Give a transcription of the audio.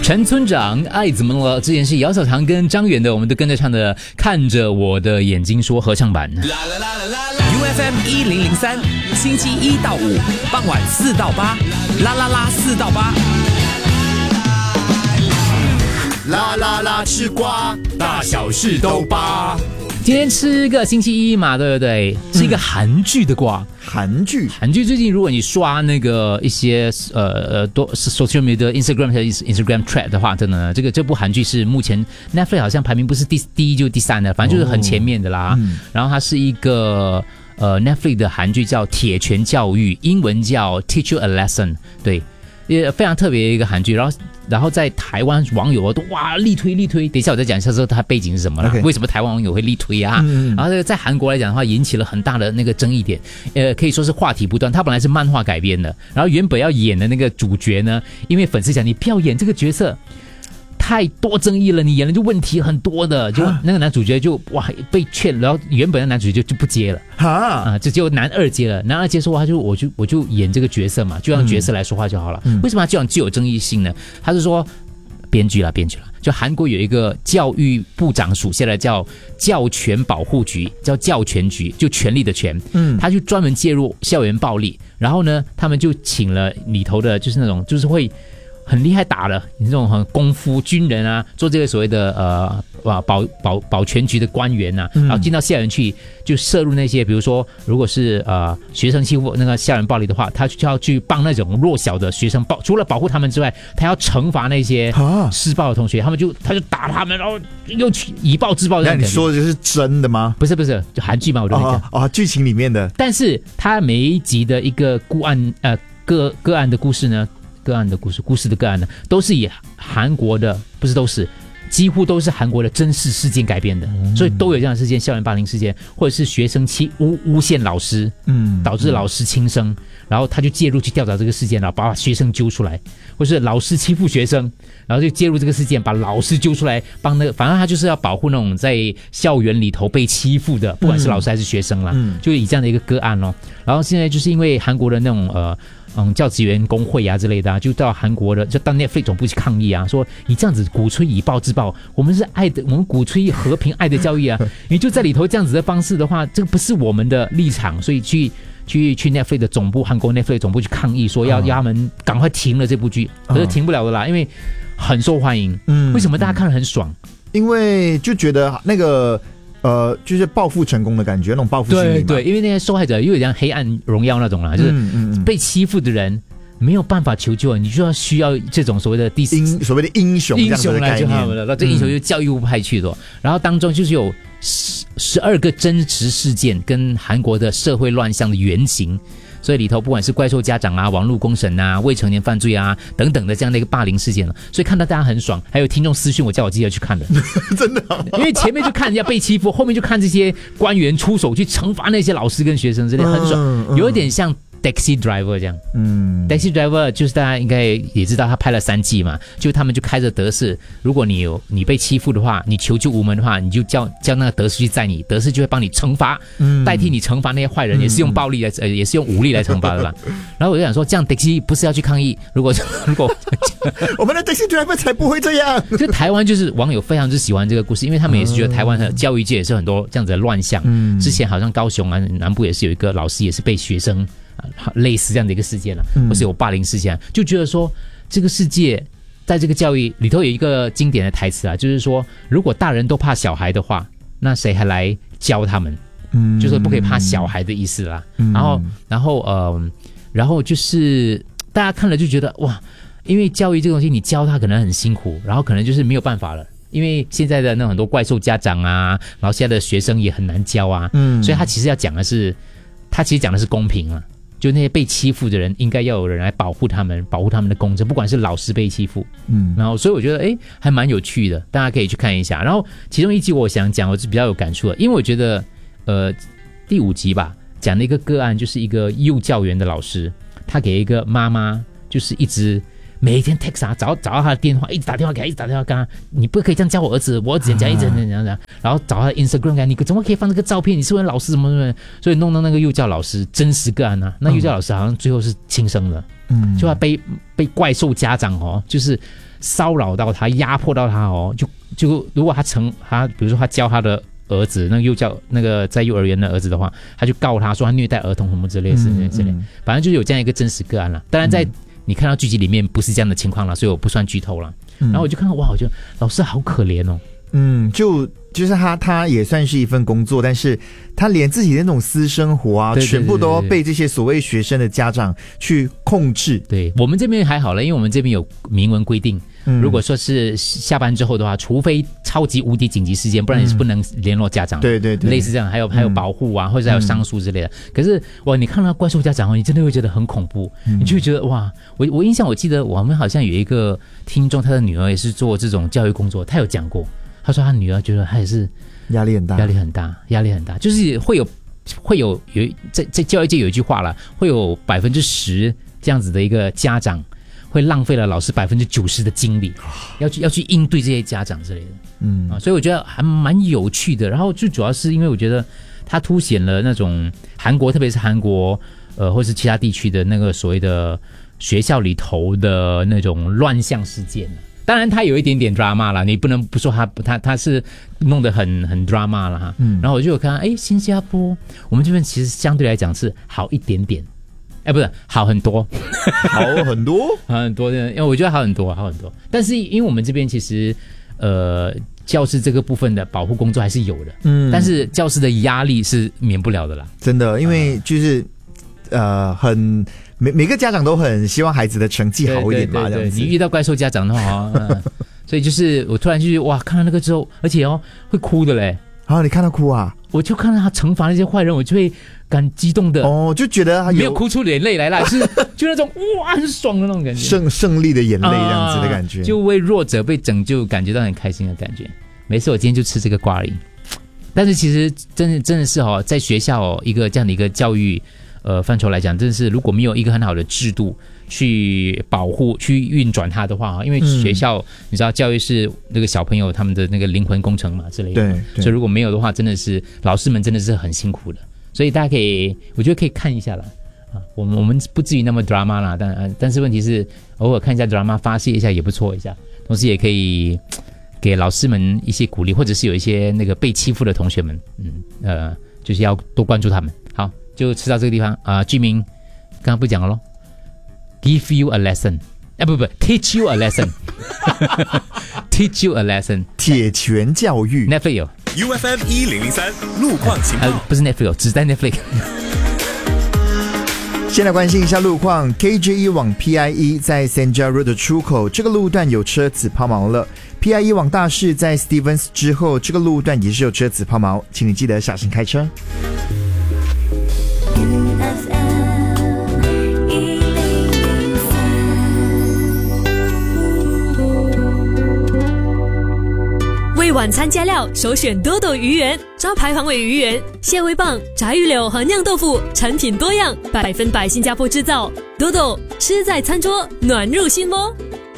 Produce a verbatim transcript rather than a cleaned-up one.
陈村长爱怎么了？之前是姚小强跟张远的，我们都跟着唱的《看着我的眼睛说》合唱版。 U F M 一零零三，星期一到五傍晚四到八，啦啦啦四到八， 啦啦啦吃瓜，大小事都扒。 今天吃个星期一嘛，对不对？是一个韩剧的瓜。 韩剧， 韩剧最近如果你刷那个一些呃呃多 social media Instagram 和 Instagram thread 的话，真的这个这部韩剧是目前 Netflix 好像排名不是第第一就是第三的，反正就是很前面的啦。哦嗯、然后它是一个呃 Netflix 的韩剧叫《铁拳教育》，英文叫 Teach You a Lesson， 对。也非常特别的一个韩剧，然后然后在台湾网友都哇力推力推，等一下我再讲一下说它背景是什么啦， okay. 为什么台湾网友会力推啊？嗯、然后这个在韩国来讲的话，引起了很大的那个争议点，呃，可以说是话题不断。它本来是漫画改编的，然后原本要演的那个主角呢，因为粉丝讲你不要演这个角色。太多争议了，你演了就问题很多的，就那个男主角就哇被劝，然后原本的男主角就不接了，哈啊，这就男二接了，男二接说他就我就我就演这个角色嘛，就让角色来说话就好了。嗯、为什么他这样具有争议性呢？他是说编剧啦，编剧啦，就韩国有一个教育部长属下的叫教权保护局，叫教权局，就权力的权，嗯，他就专门介入校园暴力，然后呢，他们就请了里头的就是那种就是会。很厉害打的，你这种很功夫军人啊，做这个所谓的呃保保保全局的官员啊，然后进到校园去，就涉入那些，比如说，如果是呃学生欺负那个校园暴力的话，他就要去帮那种弱小的学生保，除了保护他们之外，他要惩罚那些施暴的同学，他们就他就打他们，然后又去以暴制暴。 那你说的就是真的吗？ 不是不是，就韩剧嘛，我跟你讲啊、哦哦，剧情里面的。 但是他每一集的一个个案呃个个案的故事呢？个案的故事，故事的个案呢，都是以韩国的，不是都是，几乎都是韩国的真实事件改编的，嗯、所以都有这样的事件，校园霸凌事件，或者是学生欺诬诬陷老师，嗯，导致老师轻生，然后他就介入去调查这个事件，然后把学生揪出来，或是老师欺负学生，然后就介入这个事件，把老师揪出来，帮那个，反正他就是要保护那种在校园里头被欺负的，不管是老师还是学生啦，嗯、就以这样的一个个案哦。然后现在就是因为韩国的那种呃。嗯，教职员工会啊之类的啊，就到韩国的，就到 Netflix 总部去抗议啊，说你这样子鼓吹以暴制暴，我们是爱的，我们鼓吹和平爱的教育啊，你就在里头这样子的方式的话，这个不是我们的立场，所以去去去 Netflix 的总部，韩国 Netflix 总部去抗议，说要要他们赶快停了这部剧，可是停不了的啦，因为很受欢迎。嗯，为什么大家看得很爽？ 因为就觉得那个。呃，就是报复成功的感觉，那种报复心理嘛。 对对，因为那些受害者又有点黑暗荣耀那种啦，就是被欺负的人没有办法求救，你就要需要这种所谓的第英所谓的英雄英雄来救他们了。那这英雄就教育部派去的，嗯、然后当中就是有十十二个真实事件跟韩国的社会乱象的原型。所以里头不管是怪兽家长啊、网络公审啊、未成年犯罪啊等等的这样的一个霸凌事件了，所以看到大家很爽，还有听众私讯我叫我记得去看的， 真的、哦， 因为前面就看人家被欺负，后面就看这些官员出手去惩罚那些老师跟学生之类，很爽，嗯嗯、有一点像。Taxi Driver 这样，嗯 ，Taxi Driver 就是大家应该也知道，他拍了三季嘛，就他们就开着德士，如果你有你被欺负的话，你求救无门的话，你就叫叫那个德士去载你，德士就会帮你惩罚，嗯、代替你惩罚那些坏人，也是用暴力来，呃，也是用武力来惩罚的啦。然后我就想说，这样 Taxi 不是要去抗议，如果如果我们的 Taxi Driver 才不会这样。 就台湾就是网友非常之喜欢这个故事，因为他们也是觉得台湾的教育界也是很多这样子的乱象。嗯，之前好像高雄啊南部也是有一个老师也是被学生。类似这样的一个事件了、啊，或是有霸凌事件、啊，就觉得说这个世界在这个教育里头有一个经典的台词啊，就是说如果大人都怕小孩的话，那谁还来教他们？嗯，就是不可以怕小孩的意思啦。嗯、然后，然后呃，然后就是大家看了就觉得哇，因为教育这个东西，你教他可能很辛苦，然后可能就是没有办法了。因为现在的那很多怪兽家长啊，然后现在的学生也很难教啊，嗯，所以他其实要讲的是，他其实讲的是公平啊。就那些被欺负的人，应该要有人来保护他们，保护他们的公正，不管是老师被欺负，嗯，然后所以我觉得哎，还蛮有趣的，大家可以去看一下。然后其中一集我想讲，我是比较有感触的，因为我觉得呃第五集吧，讲的一个个案，就是一个幼教员的老师，他给一个妈妈，就是一直每一天 text 他，找找到他的电话，一直打电话给他，一直打电话给他，你不可以这样教我儿子，我儿子怎样一直怎样怎样怎样，然后找他的 Instagram 给他，你怎么可以放这个照片？你是不是老师什么什么？所以弄到那个幼教老师真实个案啊，那幼教老师好像最后是轻生了。 嗯， 就要被被怪兽家长哦，就是骚扰到他，压迫到他哦，就就如果他成他，比如说他教他的儿子，那个幼教那个在幼儿园的儿子的话，他就告他说他虐待儿童什么之类之类之类，反正就是有这样一个真实个案了。当然在你看到剧集里面不是这样的情况了，所以我不算剧透了。然后我就看到哇，我觉得老师好可怜哦。 嗯，就就是他，他也算是一份工作，但是他连自己的那种私生活啊， 对对对对全部都要被这些所谓学生的家长去控制。 对，我们这边还好了，因为我们这边有明文规定， 嗯、 如果说是下班之后的话，除非超级无敌紧急事件，不然你是不能联络家长、嗯。对对对，类似这样，还有还有保护啊，嗯、或者还有上诉之类的。可是哇，你看到怪兽家长哦，你真的会觉得很恐怖，嗯、你就会觉得哇，我我印象我记得我们好像有一个听众，他的女儿也是做这种教育工作，他有讲过。他说他女儿觉得他也是压力很大， 压力很大，压力很大，就是会有会有有在在教育界有一句话了，会有百分之十这样子的一个家长会浪费了老师百分之九十的精力，要去要去应对这些家长之类的，嗯啊，所以我觉得还蛮有趣的。然后最主要是因为我觉得它凸显了那种韩国，特别是韩国呃或是其他地区的那个所谓的学校里头的那种乱象事件。当然，他有一点点 drama 啦，你不能不说他他他是弄得很很 drama 了哈。嗯，然后我就有看，哎，新加坡我们这边其实相对来讲是好一点点，哎，不是好很多， 好很多， 好很多，因为我觉得好很多，好很多。但是因为我们这边其实呃教师这个部分的保护工作还是有的，嗯，但是教师的压力是免不了的啦， 真的，因为就是呃很。每每个家长都很希望孩子的成绩好一点嘛， 对对对对， 这样子。 你遇到怪兽家长的话，嗯、所以就是我突然就是哇，看到那个之后，而且哦会哭的嘞。 啊，你看到哭啊？ 我就看到他惩罚那些坏人，我就会感激动的哦，就觉得他没有哭出眼泪来啦，是就那种哇很爽的那种感觉， 胜胜利的眼泪这样子的感觉， 啊、就为弱者被拯救感觉到很开心的感觉。没事，我今天就吃这个瓜而已。但是其实真的真的是哦，在学校、哦、一个这样的一个教育。呃，范畴来讲，真的是如果没有一个很好的制度去保护、去运转它的话，因为学校、嗯、你知道，教育是那个小朋友他们的那个灵魂工程嘛之类的， 对，对所以如果没有的话，真的是老师们真的是很辛苦的。所以大家可以，我觉得可以看一下啦。啊，我们我们不至于那么 drama 啦，但但是问题是，偶尔看一下 drama 发泄一下也不错一下，同时也可以给老师们一些鼓励，或者是有一些那个被欺负的同学们，嗯呃，就是要多关注他们。好。就吃到这个地方啊、呃！剧名刚刚不讲了咯 ，Give you a lesson， 哎不不 ，Teach you a lesson，Teach you a lesson， 铁拳教育 ，Netflix 有 U F M 一零零三路况情况、 呃，不是 Netflix 有，只在 Netflix。 先来关心一下路况 ，K J E 往 P I E 在 Senja Road 的出口，这个路段有车子抛锚了。P I E 往大市在 Stevens 之后，这个路段也是有车子抛锚，请你记得小心开车。 为晚餐加料，首选多多鱼圆，招牌黄尾鱼圆、蟹味棒、炸鱼柳和酿豆腐，产品多样，百分百新加坡制造。多多吃在餐桌，暖入心窝。